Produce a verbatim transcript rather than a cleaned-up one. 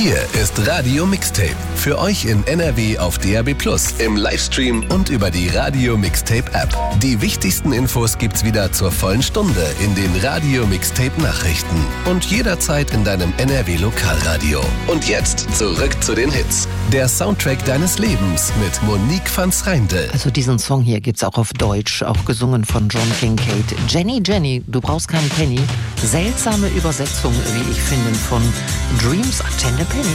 Hier ist Radio Mixtape. Für euch in N R W auf D A B plus, im Livestream und über die Radio Mixtape App. Die wichtigsten Infos gibt's wieder zur vollen Stunde in den Radio Mixtape Nachrichten und jederzeit in deinem N R W Lokalradio. Und jetzt zurück zu den Hits. Der Soundtrack deines Lebens mit Monique van 's Reindl. Also diesen Song hier gibt's auch auf Deutsch, auch gesungen von John Kincaid. Jenny, Jenny, du brauchst keinen Penny. Seltsame Übersetzung, wie ich finde, von Dreams are Tender Penny.